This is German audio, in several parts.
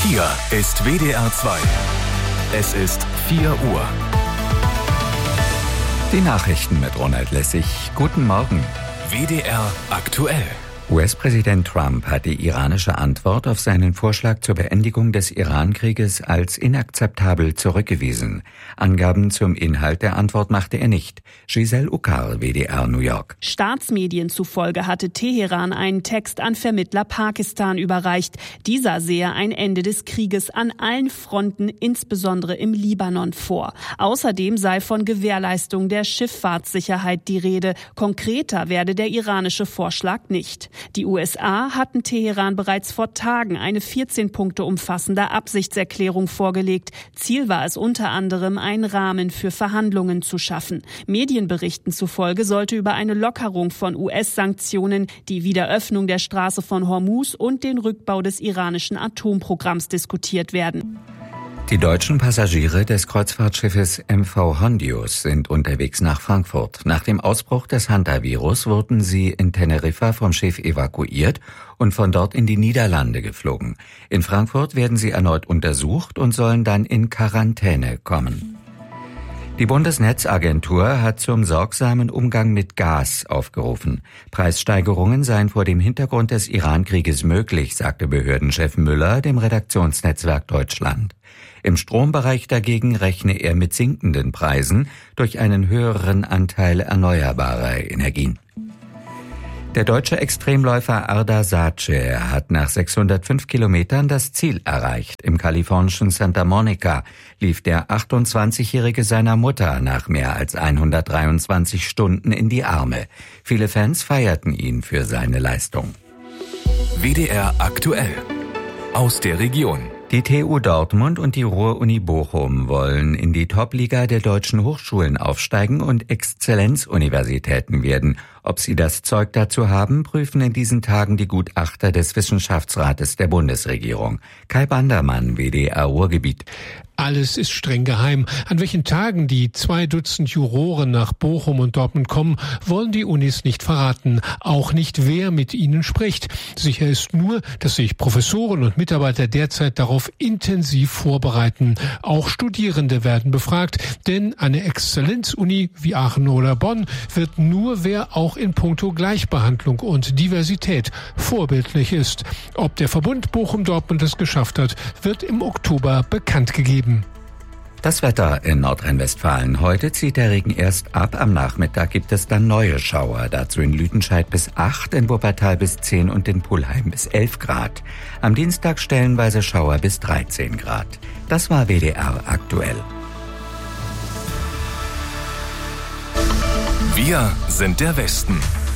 Hier ist WDR 2. Es ist 4 Uhr. Die Nachrichten mit Ronald Lessig. Guten Morgen. WDR aktuell. US-Präsident Trump hat die iranische Antwort auf seinen Vorschlag zur Beendigung des Iran-Krieges als inakzeptabel zurückgewiesen. Angaben zum Inhalt der Antwort machte er nicht. Giselle Ukar, WDR New York. Staatsmedien zufolge hatte Teheran einen Text an Vermittler Pakistan überreicht. Dieser sehe ein Ende des Krieges an allen Fronten, insbesondere im Libanon, vor. Außerdem sei von Gewährleistung der Schifffahrtssicherheit die Rede. Konkreter werde der iranische Vorschlag nicht. Die USA hatten Teheran bereits vor Tagen eine 14 Punkte umfassende Absichtserklärung vorgelegt. Ziel war es unter anderem, einen Rahmen für Verhandlungen zu schaffen. Medienberichten zufolge sollte über eine Lockerung von US-Sanktionen, die Wiederöffnung der Straße von Hormuz und den Rückbau des iranischen Atomprogramms diskutiert werden. Die deutschen Passagiere des Kreuzfahrtschiffes MV Hondius sind unterwegs nach Frankfurt. Nach dem Ausbruch des Hantavirus wurden sie in Teneriffa vom Schiff evakuiert und von dort in die Niederlande geflogen. In Frankfurt werden sie erneut untersucht und sollen dann in Quarantäne kommen. Die Bundesnetzagentur hat zum sorgsamen Umgang mit Gas aufgerufen. Preissteigerungen seien vor dem Hintergrund des Iran-Krieges möglich, sagte Behördenchef Müller dem Redaktionsnetzwerk Deutschland. Im Strombereich dagegen rechne er mit sinkenden Preisen durch einen höheren Anteil erneuerbarer Energien. Der deutsche Extremläufer Arda Sacer hat nach 605 Kilometern das Ziel erreicht. Im kalifornischen Santa Monica lief der 28-Jährige seiner Mutter nach mehr als 123 Stunden in die Arme. Viele Fans feierten ihn für seine Leistung. WDR aktuell. Aus der Region. Die TU Dortmund und die Ruhr-Uni Bochum wollen in die Top-Liga der deutschen Hochschulen aufsteigen und Exzellenzuniversitäten werden. Ob sie das Zeug dazu haben, prüfen in diesen Tagen die Gutachter des Wissenschaftsrates der Bundesregierung. Kai Bandermann, WDR Ruhrgebiet. Alles ist streng geheim. An welchen Tagen die 2 Dutzend Juroren nach Bochum und Dortmund kommen, wollen die Unis nicht verraten. Auch nicht, wer mit ihnen spricht. Sicher ist nur, dass sich Professoren und Mitarbeiter derzeit darauf intensiv vorbereiten. Auch Studierende werden befragt, denn eine Exzellenzuni wie Aachen oder Bonn wird nur, wer auch in puncto Gleichbehandlung und Diversität vorbildlich ist. Ob der Verbund Bochum-Dortmund es geschafft hat, wird im Oktober bekannt gegeben. Das Wetter in Nordrhein-Westfalen. Heute zieht der Regen erst ab. Am Nachmittag gibt es dann neue Schauer. Dazu in Lüdenscheid bis 8, in Wuppertal bis 10 und in Pulheim bis 11 Grad. Am Dienstag stellenweise Schauer bis 13 Grad. Das war WDR aktuell. Wir sind der Westen.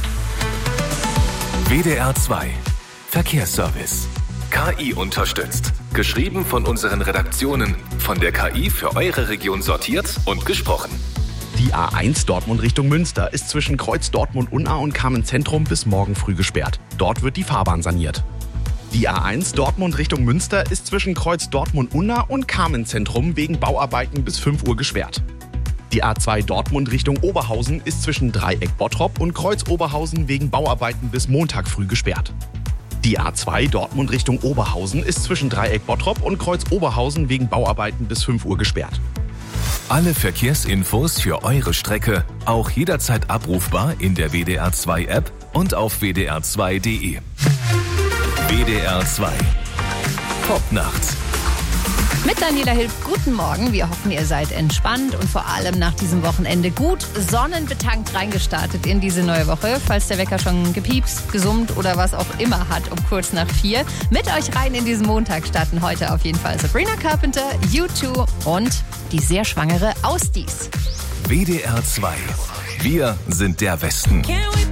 WDR 2. Verkehrsservice. KI unterstützt. Geschrieben von unseren Redaktionen. Von der KI für eure Region sortiert und gesprochen. Die A1 Dortmund Richtung Münster ist zwischen Kreuz Dortmund-Unna und Kamen-Zentrum bis morgen früh gesperrt. Dort wird die Fahrbahn saniert. Die A1 Dortmund Richtung Münster ist zwischen Kreuz Dortmund-Unna und Kamen-Zentrum wegen Bauarbeiten bis 5 Uhr gesperrt. Die A2 Dortmund Richtung Oberhausen ist zwischen Dreieck Bottrop und Kreuz Oberhausen wegen Bauarbeiten bis Montag früh gesperrt. Die A2 Dortmund Richtung Oberhausen ist zwischen Dreieck Bottrop und Kreuz Oberhausen wegen Bauarbeiten bis 5 Uhr gesperrt. Alle Verkehrsinfos für eure Strecke auch jederzeit abrufbar in der WDR 2 App und auf wdr2.de. WDR 2. Top-Nacht. Mit Daniela Hilf, guten Morgen. Wir hoffen, ihr seid entspannt und vor allem nach diesem Wochenende gut sonnenbetankt reingestartet in diese neue Woche. Falls der Wecker schon gepiepst, gesummt oder was auch immer hat um kurz nach 4. Mit euch rein in diesen Montag starten heute auf jeden Fall Sabrina Carpenter, U2 und die sehr schwangere Ausdies. WDR 2. Wir sind der Westen.